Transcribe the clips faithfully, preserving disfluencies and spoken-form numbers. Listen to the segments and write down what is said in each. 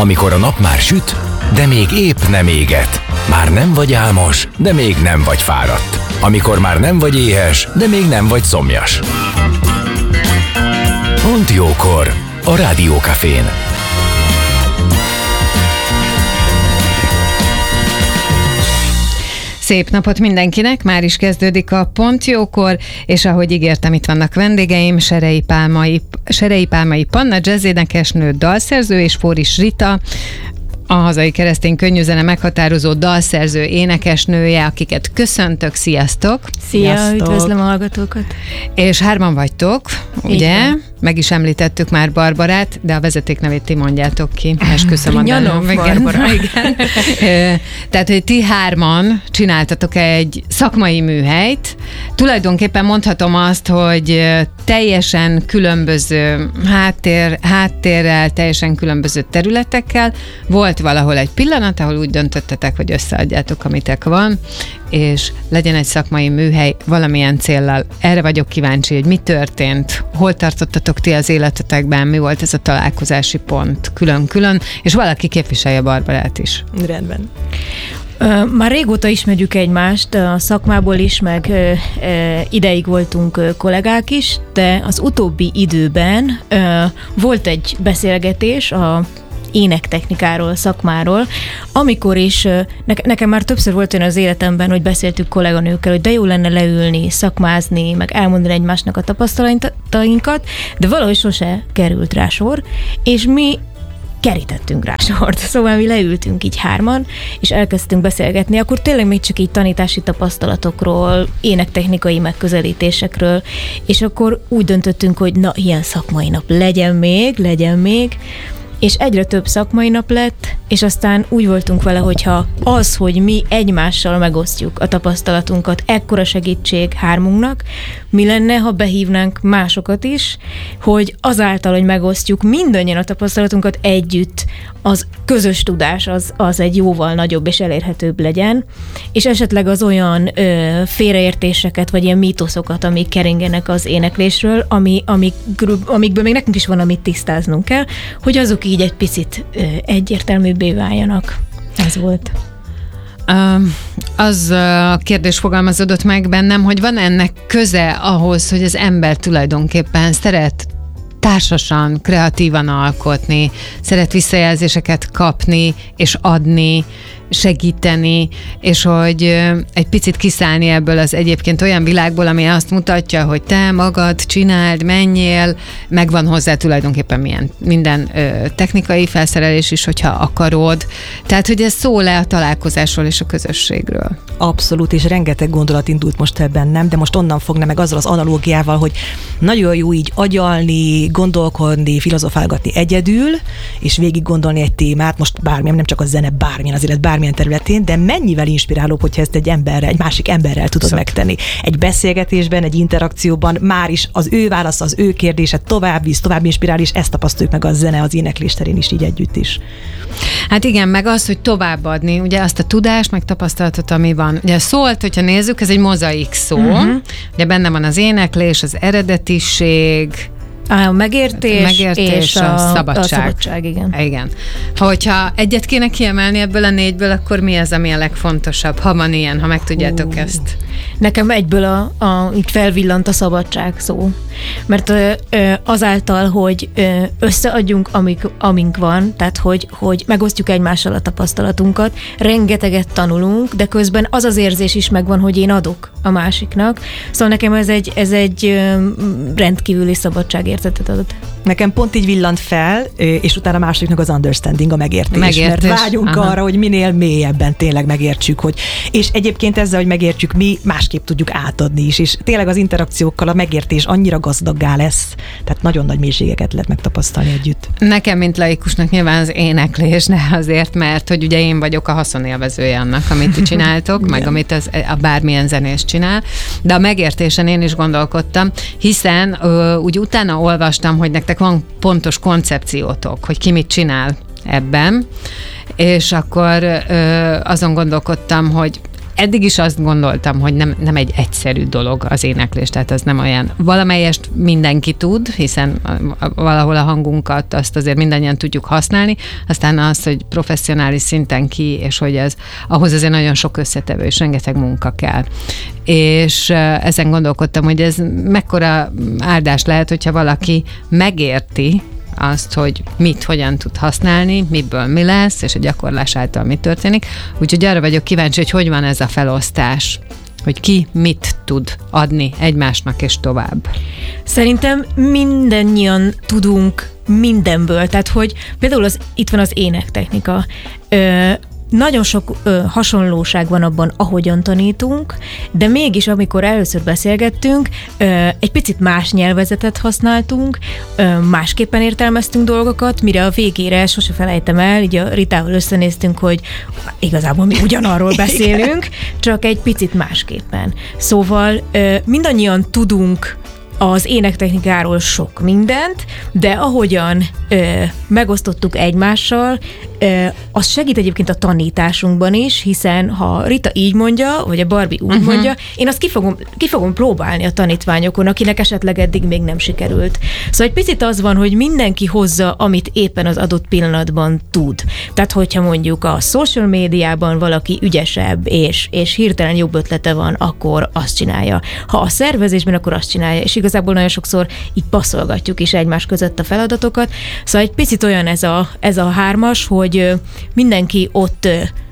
Amikor a nap már süt, de még épp nem éget. Már nem vagy álmos, de még nem vagy fáradt. Amikor már nem vagy éhes, de még nem vagy szomjas. Pont jókor a Rádiókafén. Szép napot mindenkinek, már is kezdődik a Pont jókor, és ahogy ígértem, itt vannak vendégeim, Serei Pálmai, Serei Pálmai Panna, jazzénekesnő, dalszerző, és Fóris Rita, a hazai keresztény könnyűzene meghatározó dalszerző, énekesnője, akiket köszöntök, sziasztok! Szia, sziasztok. Üdvözlöm a hallgatókat! És hárman vagytok, ugye? Igen. Meg is említettük már Barbarát, de a vezeték nevét ti mondjátok ki. Esküszöm a Nyanov Barbara. Igen. Tehát, hogy ti hárman csináltatok egy szakmai műhelyt. Tulajdonképpen mondhatom azt, hogy teljesen különböző háttér, háttérrel, teljesen különböző területekkel. Volt valahol egy pillanat, ahol úgy döntöttetek, hogy összeadjátok, amitek van, és legyen egy szakmai műhely valamilyen céllal. Erre vagyok kíváncsi, hogy mi történt, hol tartottatok ti az életetekben, mi volt ez a találkozási pont külön-külön, és valaki képviselje Barbarát is. Rendben. Már régóta ismerjük egymást, a szakmából is, meg ideig voltunk kollégák is, de az utóbbi időben volt egy beszélgetés a énektechnikáról, szakmáról, amikor is ne, nekem már többször volt olyan az életemben, hogy beszéltük kolléganőkkel, hogy de jó lenne leülni, szakmázni, meg elmondani egymásnak a tapasztalatainkat, de valahogy sose került rá sor, és mi kerítettünk rá sort. Szóval mi leültünk így hárman, és elkezdtünk beszélgetni, akkor tényleg még csak így tanítási tapasztalatokról, énektechnikai megközelítésekről, és akkor úgy döntöttünk, hogy na, ilyen szakmai nap legyen még, legyen még, és egyre több szakmai nap lett, és aztán úgy voltunk vele, hogyha az, hogy mi egymással megosztjuk a tapasztalatunkat, ekkora segítség hármunknak, mi lenne, ha behívnánk másokat is, hogy azáltal, hogy megosztjuk mindannyian a tapasztalatunkat együtt, az közös tudás az, az egy jóval nagyobb és elérhetőbb legyen, és esetleg az olyan ö, félreértéseket, vagy ilyen mítoszokat, amik keringenek az éneklésről, ami, amik, amikből még nekünk is van, amit tisztáznunk kell, hogy azok így egy picit ö, egyértelműbbé váljanak. Ez volt. Az a kérdés fogalmazódott meg bennem, hogy van ennek köze ahhoz, hogy az ember tulajdonképpen szeret társasan, kreatívan alkotni, szeret visszajelzéseket kapni és adni, segíteni, és hogy egy picit kiszállni ebből az egyébként olyan világból, ami azt mutatja, hogy te magad csináld, menjél, megvan hozzá tulajdonképpen milyen, minden ö, technikai felszerelés is, hogyha akarod. Tehát, hogy ez szól le a találkozásról és a közösségről. Abszolút, és rengeteg gondolat indult most ebben, nem? De most onnan fogna meg azzal az analógiával, hogy nagyon jó így agyalni, gondolkodni, filozofálgatni egyedül, és végig gondolni egy témát, most bármilyen, nem csak a zene, bármilyen az élet, bármilyen területén, de mennyivel inspirálóbb, hogyha ezt egy emberrel, egy másik emberrel tudod Szok. megtenni. Egy beszélgetésben, egy interakcióban már is az ő válasz, az ő kérdése tovább visz, tovább inspirál, és ezt tapasztaljuk meg a zene, az éneklés terén is így együtt is. Hát igen, meg az, hogy továbbadni, ugye azt a tudást, meg tapasztalatot, ami van. Ugye szólt, hogyha nézzük, ez egy mozaik szó. Uh-huh. Ugye benne van az éneklés, az eredetiség, A megértés, megértés és a, a, szabadság. a szabadság, igen. Igen. Ha hogyha egyet kéne kiemelni ebből a négyből, akkor mi az, ami a legfontosabb? Ha van ilyen, ha meg tudjátok uh. ezt. Nekem egyből a, a, így felvillant a szabadság szó. Mert ö, ö, azáltal, hogy ö, összeadjunk, amik, amink van, tehát hogy, hogy megosztjuk egymással a tapasztalatunkat, rengeteget tanulunk, de közben az az érzés is megvan, hogy én adok a másiknak. Szóval nekem ez egy, ez egy ö, rendkívüli szabadságérzetet adott. Nekem pont így villant fel, és utána a másiknak az understanding, a megértés. megértés. Mert vágyunk Aha. arra, hogy minél mélyebben tényleg megértsük, hogy, és egyébként ezzel, hogy megértsük, mi másképp tudjuk átadni is, és tényleg az interakciókkal a megértés annyira gazdaggá lesz, tehát nagyon nagy mélységeket lehet megtapasztalni együtt. Nekem, mint laikusnak nyilván az éneklés, de azért, mert hogy ugye én vagyok a haszonélvezője annak, amit ti csináltok, meg amit az, a bármilyen zenés csinál, de a megértésen én is gondolkodtam, hiszen ö, úgy utána olvastam, hogy nektek van pontos koncepciótok, hogy ki mit csinál ebben, és akkor ö, azon gondolkodtam, hogy eddig is azt gondoltam, hogy nem, nem egy egyszerű dolog az éneklés, tehát az nem olyan. Valamelyest mindenki tud, hiszen valahol a hangunkat azt azért mindannyian tudjuk használni, aztán az, hogy professzionális szinten ki, és hogy ez, ahhoz azért nagyon sok összetevő, és rengeteg munka kell. És ezen gondolkodtam, hogy ez mekkora áldás lehet, hogyha valaki megérti azt, hogy mit, hogyan tud használni, miből mi lesz, és a gyakorlás által mi történik. Úgyhogy arra vagyok kíváncsi, hogy hogy van ez a felosztás, hogy ki mit tud adni egymásnak és tovább. Szerintem mindannyian tudunk mindenből, tehát hogy például az, itt van az énektechnika. Ö, Nagyon sok ö, hasonlóság van abban, ahogyan tanítunk, de mégis, amikor először beszélgettünk, ö, egy picit más nyelvezetet használtunk, ö, másképpen értelmeztünk dolgokat, mire a végére, sose felejtem el, így a Ritával összenéztünk, hogy igazából mi ugyanarról beszélünk, csak egy picit másképpen. Szóval ö, mindannyian tudunk az énektechnikáról sok mindent, de ahogyan ö, megosztottuk egymással, ö, az segít egyébként a tanításunkban is, hiszen ha Rita így mondja, vagy a Barbie úgy uh-huh. mondja, én azt ki fogom, ki fogom próbálni a tanítványokon, akinek esetleg eddig még nem sikerült. Szóval egy picit az van, hogy mindenki hozza, amit éppen az adott pillanatban tud. Tehát, hogyha mondjuk a social médiában valaki ügyesebb, és, és hirtelen jobb ötlete van, akkor azt csinálja. Ha a szervezésben, akkor azt csinálja, és igazából nagyon sokszor így passzolgatjuk is egymás között a feladatokat. Szóval egy picit olyan ez a, ez a hármas, hogy mindenki ott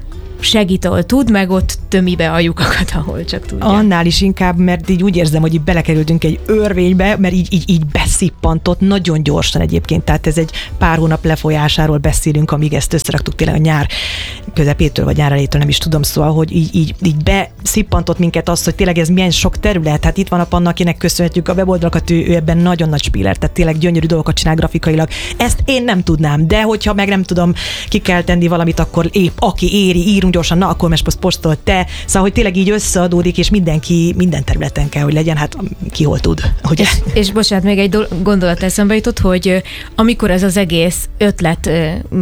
segít, ahol tud, meg ott tömi be a lyukakat, ahol csak tudja. Annál is inkább, mert így úgy érzem, hogy így belekerültünk egy örvénybe, mert így, így, így beszippantott nagyon gyorsan egyébként. Tehát ez egy pár hónap lefolyásáról beszélünk, amíg ezt összeraktuk tényleg a nyár közepétől, vagy nyár elejétől, nem is tudom, szóval, hogy így, így, így beszippantott minket az, hogy tényleg ez milyen sok terület. Hát itt van a Panna, akinek köszönhetjük a weboldalakat, ő, ő ebben nagyon nagy spiller, tehát tényleg gyönyörű dolgokat csinál grafikailag. Ezt én nem tudnám, de hogyha meg nem tudom, ki kell tenni valamit, akkor épp aki éri, írunk gyorsan, na akkor most posztol te. Szóval, hogy tényleg így összeadódik, és mindenki minden területen kell, hogy legyen, hát ki hol tud. Ugye? És, és bocsánat, még egy gondolat eszembe jutott, hogy amikor ez az egész ötlet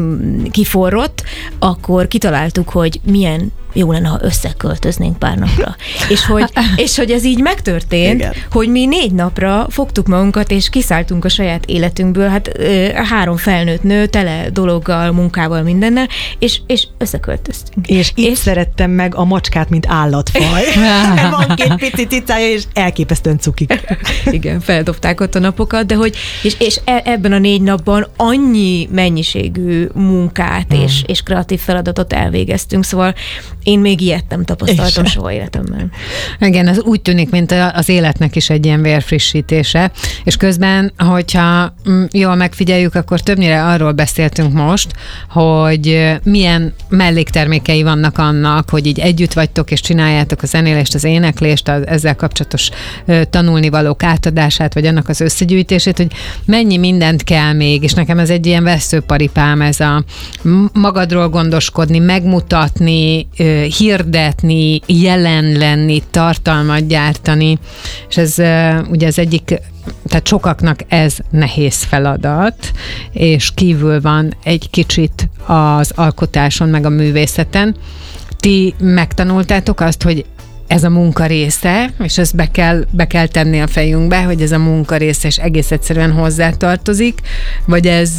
kiforrott, akkor kitaláltuk, hogy milyen jó lenne, ha összeköltöznénk pár napra. és, hogy, és hogy ez így megtörtént, igen. hogy mi négy napra fogtuk magunkat, és kiszálltunk a saját életünkből, hát három felnőtt nő, tele dologgal, munkával, mindennel, és, és összeköltöztünk. És itt és... szerettem meg a macskát, mint állatfaj. Van két pici cicája, és elképesztően cukik. Igen, feldobták ott a napokat, de hogy, és, és ebben a négy napban annyi mennyiségű munkát hmm. és, és kreatív feladatot elvégeztünk, szóval én még ilyet nem tapasztaltam és soha életemben. Igen, ez úgy tűnik, mint az életnek is egy ilyen vérfrissítése, és közben, hogyha jól megfigyeljük, akkor többnyire arról beszéltünk most, hogy milyen melléktermékei vannak annak, hogy így együtt vagytok, és csináljátok a zenélést, az éneklést, az ezzel kapcsolatos tanulnivalók átadását, vagy annak az összegyűjtését, hogy mennyi mindent kell még, és nekem ez egy ilyen veszőparipám, ez a magadról gondoskodni, megmutatni, hirdetni, jelen lenni, tartalmat gyártani, és ez ugye az egyik, tehát sokaknak ez nehéz feladat, és kívül van egy kicsit az alkotáson, meg a művészeten. Ti megtanultátok azt, hogy ez a munka része, és ezt be kell, be kell tenni a fejünkbe, hogy ez a munka része, és egész egyszerűen hozzátartozik, vagy ez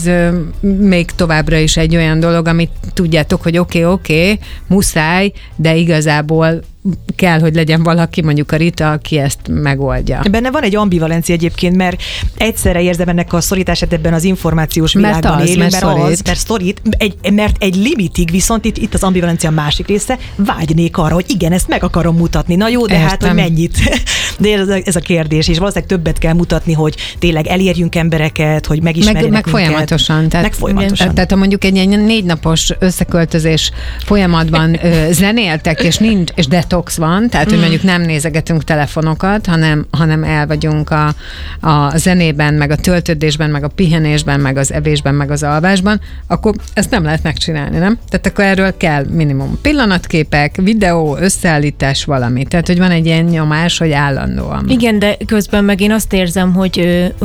még továbbra is egy olyan dolog, amit tudjátok, hogy oké, okay, oké, okay, muszáj, de igazából kell, hogy legyen valaki, mondjuk a Rita, aki ezt megoldja. Benne van egy ambivalencia egyébként, mert egyszerre érzem ennek a szorítását ebben az információs világban mert az, élünk, mert, mert szorít. az, mert szorít, egy, mert egy limitig, viszont itt, itt az ambivalencia másik része, vágynék arra, hogy igen, ezt meg akarom mutatni. Na jó, de Értem. hát, hogy mennyit? De ez, ez a kérdés, és valószínűleg többet kell mutatni, hogy tényleg elérjünk embereket, hogy megismerjenek meg, meg minket. folyamatosan. Tehát, meg folyamatosan. Tehát ha mondjuk egy ilyen négy napos összeköltözés folyamatban ö, zenéltek, és nincs, és detox van, tehát, hogy mondjuk nem nézegetünk telefonokat, hanem, hanem el vagyunk a, a zenében, meg a töltődésben, meg a pihenésben, meg az evésben, meg az alvásban, akkor ezt nem lehet megcsinálni, nem? Tehát akkor erről kell minimum pillanatképek, videó, összeállítás, valami. Tehát, hogy van egy ilyen nyomás, hogy állandóan. Igen, de közben meg én azt érzem, hogy, hogy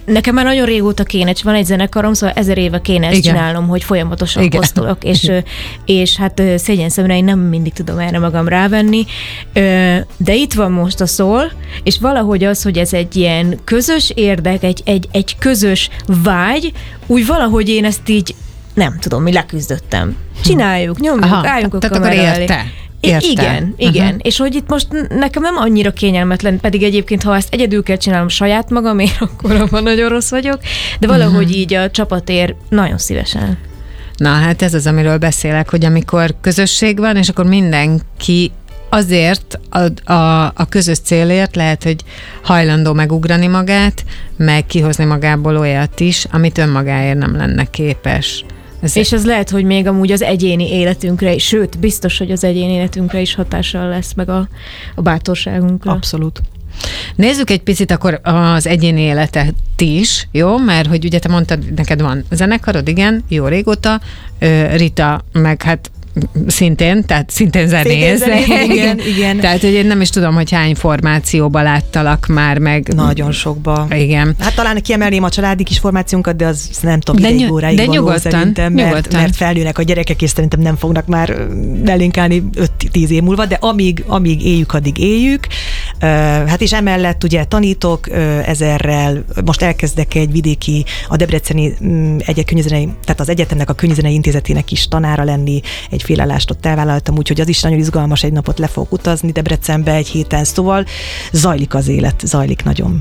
nekem már nagyon régóta kéne, van egy zenekarom, szóval ezer éve kéne ezt Igen. csinálnom, hogy folyamatosan Igen. posztolok, és, és hát szégyen szemre én nem mindig tudom erre magam rávenni, de itt van most a szól, és valahogy az, hogy ez egy ilyen közös érdek, egy, egy, egy közös vágy, úgy valahogy én ezt így nem tudom, mi leküzdöttem. Csináljuk, nyomjuk, Aha, álljunk a tehát kamera akkor elé. érte. I- Érte. Igen, igen. Uh-huh. És hogy itt most nekem nem annyira kényelmetlen, pedig egyébként, ha ezt egyedül kell csinálnom saját magamért, akkor abban nagyon rossz vagyok, de valahogy uh-huh. így a csapatér nagyon szívesen. Na hát ez az, amiről beszélek, hogy amikor közösség van, és akkor mindenki azért a, a, a közös célért lehet, hogy hajlandó megugrani magát, meg kihozni magából olyat is, amit önmagáért nem lenne képes. Ez És ez lehet, hogy még amúgy az egyéni életünkre is, sőt, biztos, hogy az egyéni életünkre is hatással lesz, meg a, a bátorságunkra. Abszolút. Nézzük egy picit akkor az egyéni életet is, jó? Mert hogy ugye te mondtad, neked van zenekarod, igen, jó régóta, Rita meg hát szintén, tehát szintén zenész. Szintén igen, igen. Tehát, hogy én nem is tudom, hogy hány formációba láttalak már meg. Nagyon sokba. Igen. Hát talán kiemelném a családi kis formációnkat, de az nem tudom, de ideig ny- óráig de való nyugodtan, szerintem, mert, nyugodtan. mert felnőnek a gyerekek, és szerintem nem fognak már belénk állni öt-tíz év múlva, de amíg, amíg éljük, addig éljük. Hát és emellett ugye tanítok ezerrel, most elkezdek egy vidéki, a Debreceni egy könyvzenei, tehát az egyetemnek a könyvzenei intézetének is tanára lenni, egy félállást ott elvállaltam, úgyhogy az is nagyon izgalmas, egy napot le fogok utazni Debrecenbe egy héten, szóval zajlik az élet, zajlik nagyon.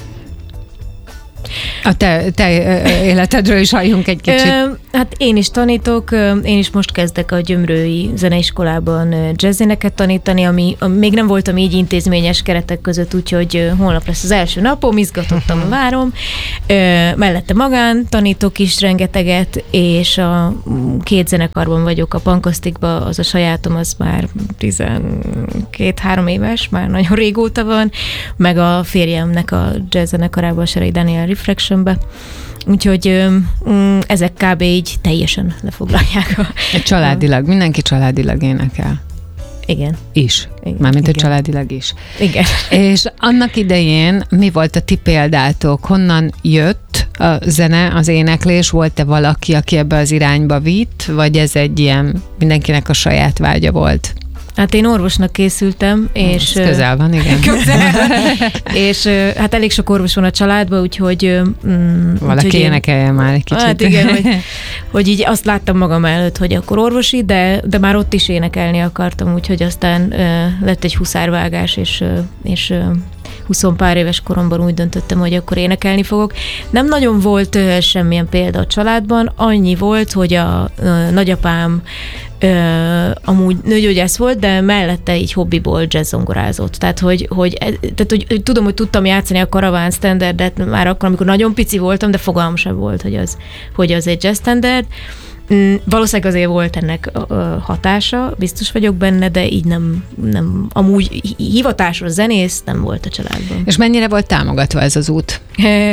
A te, te életedről is halljunk egy kicsit. Ö, hát én is tanítok, én is most kezdek a Gyömrői Zeneiskolában jazzéneket tanítani, ami, ami még nem voltam így intézményes keretek között, úgyhogy holnap lesz az első napom, izgatottam, várom. Ö, mellette magán tanítok is rengeteget, és a két zenekarban vagyok, a Pankasztikban, az a sajátom, az már tizenkét-három éves, már nagyon régóta van, meg a férjemnek a jazz zenekarában, a Serai Daniel Reflectionbe. Úgyhogy um, ezek kb. Így teljesen lefoglalják a... Családilag, mindenki családilag énekel. Igen. Is. Igen. Mármint, hogy Igen. családilag is. Igen. És annak idején mi volt a ti példátok? Honnan jött a zene, az éneklés? Volt-e valaki, aki ebbe az irányba vitt? Vagy ez egy ilyen mindenkinek a saját vágya volt? Hát én orvosnak készültem, és... Ez közel van, igen. Közel. És hát elég sok orvos van a családban, úgyhogy... Mm, Valaki úgyhogy én- énekelje már egy kicsit. Hát igen, hogy, hogy így azt láttam magam előtt, hogy akkor orvosi, de, de már ott is énekelni akartam, úgyhogy aztán uh, lett egy huszárvágás, és, uh, és uh, huszon pár éves koromban úgy döntöttem, hogy akkor énekelni fogok. Nem nagyon volt uh, semmilyen példa a családban, annyi volt, hogy a uh, nagyapám Uh, amúgy nőgyógyász volt, de mellette így hobbiból jazzzongorázott. Tehát, hogy, hogy, tehát hogy, hogy tudom, hogy tudtam játszani a karaván standardet már akkor, amikor nagyon pici voltam, de fogalmam sem volt, hogy az, hogy az egy jazz standard. Mm, valószínűleg azért volt ennek uh, hatása, biztos vagyok benne, de így nem, nem amúgy hivatásos zenész nem volt a családban. És mennyire volt támogatva ez az út?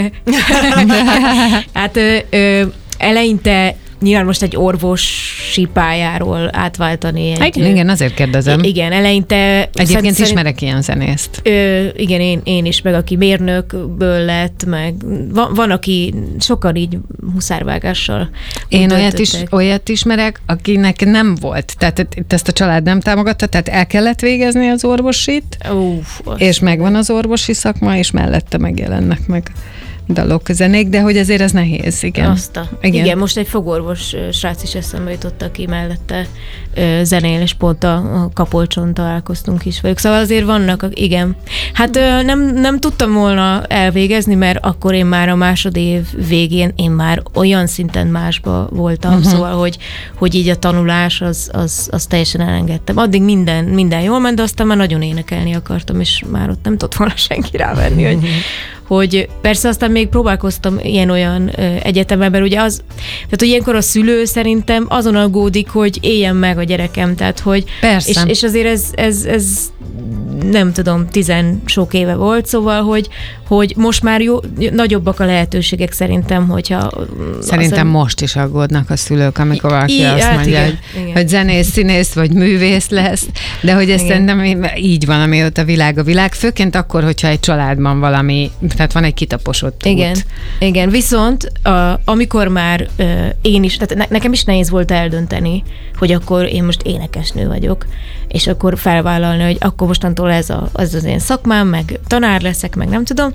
Hát ö, ö, eleinte nyilván most egy orvosi pályáról átváltani. Egy, Igen, igen, azért kérdezem. Igen, eleinte... Egyébként szerint- ismerek ilyen zenészt. Ö, igen, én, én is, meg aki mérnökből lett, meg van, van aki sokan így huszárvágással Én úgy olyat, is, döntöttek. olyat ismerek, akinek nem volt. Tehát itt ezt a család nem támogatta, tehát el kellett végezni az orvosit, Uf, azt- és megvan az orvosi szakma, és mellette megjelennek meg dalok, zenék, de hogy azért ez nehéz, igen. Azt a, Igen. igen. igen, most egy fogorvos ö, srác is eszembe jutott, aki mellette ö, zenél, és pont a, a Kapolcson találkoztunk is velük. Szóval azért vannak, a- igen. Hát ö, nem, nem tudtam volna elvégezni, mert akkor én már a másodév végén én már olyan szinten másba voltam, uh-huh. szóval, hogy, hogy így a tanulás az, az, az teljesen elengedtem. Addig minden, minden jól ment, de aztán már nagyon énekelni akartam, és már ott nem tudott volna senki rávenni, hogy hogy persze aztán még próbálkoztam ilyen-olyan ö, egyetemen, mert ugye az, tehát hogy ilyenkor a szülő szerintem azon aggódik, hogy éljen meg a gyerekem, tehát hogy, Persze. és, és azért ez, ez, ez nem tudom, tizen sok éve volt, szóval, hogy, hogy most már jó, nagyobbak a lehetőségek szerintem, hogyha... Szerintem az, most is aggódnak a szülők, amikor valaki I, azt hát mondja, igen, hogy, igen. hogy zenész, színész vagy művész lesz, de hogy ez Igen. szerintem így van, amióta világ a világ, főként akkor, hogyha egy családban valami, tehát van egy kitaposott út. Igen, igen. Viszont a, amikor már ö, én is, tehát ne, nekem is nehéz volt eldönteni, hogy akkor én most énekesnő vagyok, és akkor felvállalni, hogy akkor mostantól ez, a, ez az én szakmám, meg tanár leszek, meg nem tudom.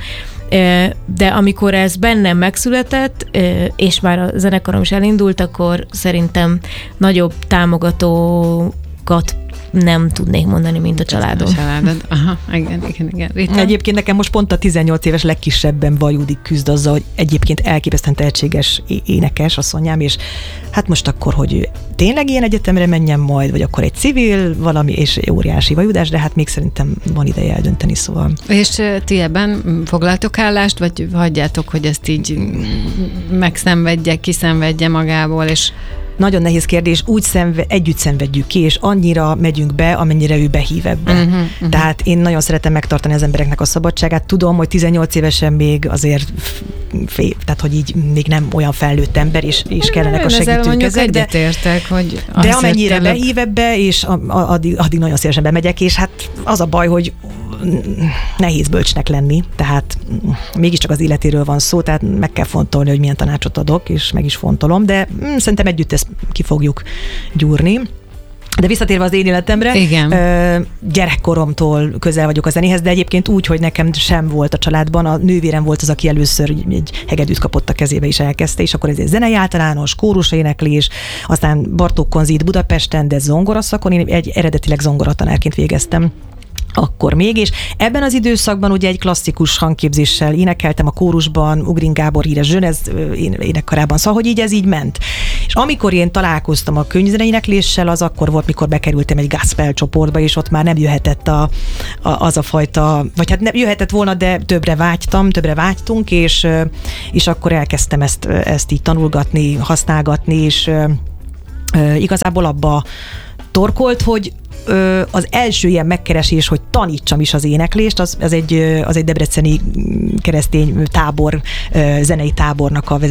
De amikor ez bennem megszületett, és már a zenekarom is elindult, akkor szerintem nagyobb támogatókat nem tudnék mondani, mint a családom. A családod. Aha, igen, igen, igen. Rita? Egyébként nekem most pont a tizennyolc éves legkisebben Vajúdik küzd azzal, hogy egyébként elképesztően tehetséges énekes asszonyám, és hát most akkor, hogy tényleg ilyen egyetemre menjen majd, vagy akkor egy civil valami, és óriási vajudás, de hát még szerintem van ideje eldönteni, szóval. És ti ebben foglaltok állást, vagy hagyjátok, hogy ezt így megszenvedje, kiszenvedje magából, és Nagyon nehéz kérdés, úgy szenve, együtt szenvedjük ki, és annyira megyünk be, amennyire ő behív ebbe. Uh-huh, uh-huh. Tehát én nagyon szeretem megtartani az embereknek a szabadságát. Tudom, hogy tizennyolc évesen még azért fél, tehát hogy így még nem olyan felnőtt ember, és, és kellenek a segítők ezek, de, egyetértek, hogy de amennyire előbb... behív ebbe, és a, a, addig, addig nagyon szívesen bemegyek, és hát az a baj, hogy nehéz bölcsnek lenni, tehát mégiscsak az életéről van szó, tehát meg kell fontolni, hogy milyen tanácsot adok, és meg is fontolom, de hm, szerintem együtt ezt ki fogjuk gyúrni. De visszatérve az én életemre, Igen. Ö, gyerekkoromtól közel vagyok a zenéhez, de egyébként úgy, hogy nekem sem volt a családban. A nővérem volt az, aki először egy hegedűt kapott a kezébe, és elkezdte, és akkor ez egy zenei általános, kórus éneklés, aztán Bartók Konzit Budapesten, de zongoraszakon, én egy eredetileg zongoratanárként végeztem akkor még, és ebben az időszakban ugye egy klasszikus hangképzéssel énekeltem a kórusban, Ugrin Gábor híres zsönez énekkarában, szóval, hogy így ez így ment. És amikor én találkoztam a könyvzenei énekléssel, az akkor volt, mikor bekerültem egy gospel csoportba, és ott már nem jöhetett a, a, az a fajta, vagy hát nem jöhetett volna, de többre vágytam, többre vágytunk, és, és akkor elkezdtem ezt, ezt így tanulgatni, használgatni, és igazából abba torkolt, hogy az első ilyen megkeresés, hogy tanítsam is az éneklést, az, az, egy, az egy debreceni keresztény tábor, zenei tábornak a